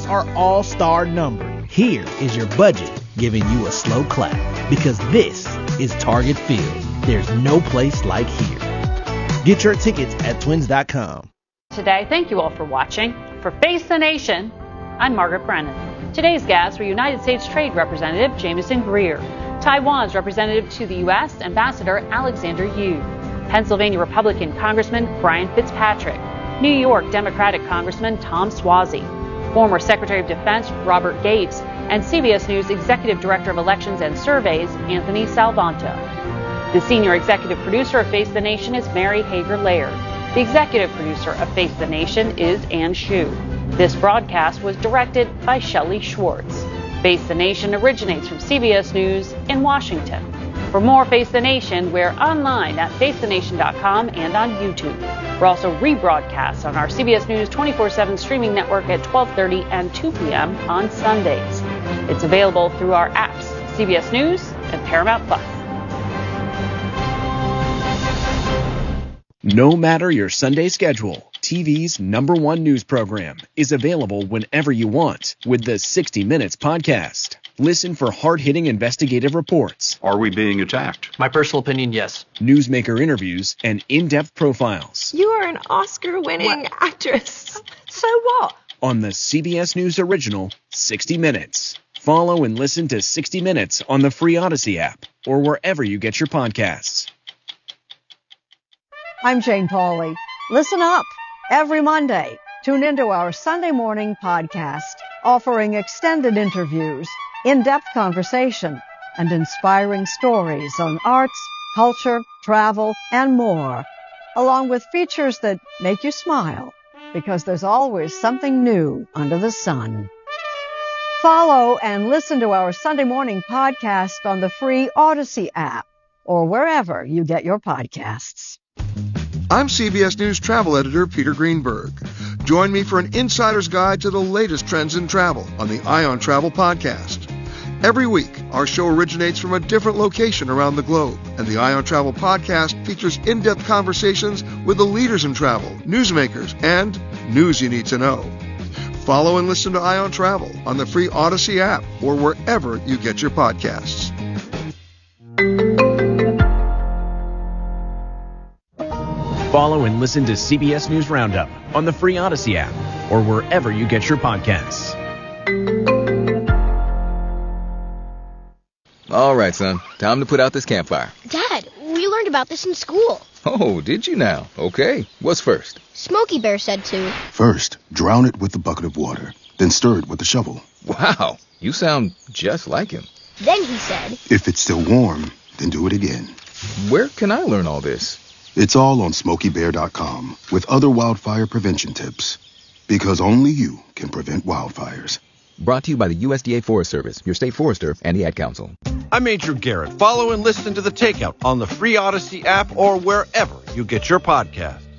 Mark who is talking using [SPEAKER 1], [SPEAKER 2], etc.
[SPEAKER 1] bills are all-star numbered. Here is your budget giving you a slow clap, because this is Target Field. There's no place like here. Get your tickets at twins.com.
[SPEAKER 2] Today, thank you all for watching. For Face the Nation, I'm Margaret Brennan. Today's guests were United States Trade Representative Jamieson Greer, Taiwan's representative to the U.S., Ambassador Alexander Yu, Pennsylvania Republican Congressman Brian Fitzpatrick, New York Democratic Congressman Tom Suozzi, former Secretary of Defense Robert Gates, and CBS News Executive Director of Elections and Surveys Anthony Salvanto. The senior executive producer of Face the Nation is Mary Hager Laird. The executive producer of Face the Nation is Ann Shue. This broadcast was directed by Shelley Schwartz. Face the Nation originates from CBS News in Washington. For more Face the Nation, we're online at facethenation.com and on YouTube. We're also rebroadcast on our CBS News 24/7 streaming network at 12:30 and 2 p.m. on Sundays. It's available through our apps, CBS News and Paramount Plus.
[SPEAKER 3] No matter your Sunday schedule, TV's #1 news program is available whenever you want with the 60 Minutes podcast. Listen for hard-hitting investigative reports.
[SPEAKER 4] Are we being attacked?
[SPEAKER 5] My personal opinion, yes.
[SPEAKER 3] Newsmaker interviews and in-depth profiles.
[SPEAKER 6] You are an Oscar-winning actress. So what?
[SPEAKER 3] On the CBS News original, 60 Minutes. Follow and listen to 60 Minutes on the free Odyssey app or wherever you get your podcasts.
[SPEAKER 7] I'm Jane Pauley. Listen up. Every Monday, tune into our Sunday morning podcast, offering extended interviews, in-depth conversation, and inspiring stories on arts, culture, travel, and more, along with features that make you smile, because there's always something new under the sun. Follow and listen to our Sunday morning podcast on the free Odyssey app or wherever you get your podcasts.
[SPEAKER 8] I'm CBS News travel editor Peter Greenberg. Join me for an insider's guide to the latest trends in travel on the Eye on Travel podcast. Every week, our show originates from a different location around the globe, and the Eye on Travel podcast features in-depth conversations with the leaders in travel, newsmakers, and news you need to know. Follow and listen to Eye on Travel on the free Odyssey app or wherever you get your podcasts.
[SPEAKER 3] Follow and listen to CBS News Roundup on the free Odyssey app or wherever you get your podcasts.
[SPEAKER 9] All right, son. Time to put out this campfire.
[SPEAKER 10] Dad, we learned about this in school.
[SPEAKER 9] Oh, did you now? Okay. What's first?
[SPEAKER 10] Smokey Bear said to.
[SPEAKER 11] First, drown it with a bucket of water, then stir it with a shovel.
[SPEAKER 9] Wow, you sound just like him.
[SPEAKER 10] Then he said,
[SPEAKER 11] if it's still warm, then do it again.
[SPEAKER 9] Where can I learn all this?
[SPEAKER 11] It's all on SmokeyBear.com with other wildfire prevention tips. Because only you can prevent wildfires.
[SPEAKER 9] Brought to you by the USDA Forest Service, your state forester, and the Ad Council.
[SPEAKER 12] I'm Andrew Garrett. Follow and listen to The Takeout on the free Odyssey app or wherever you get your podcast.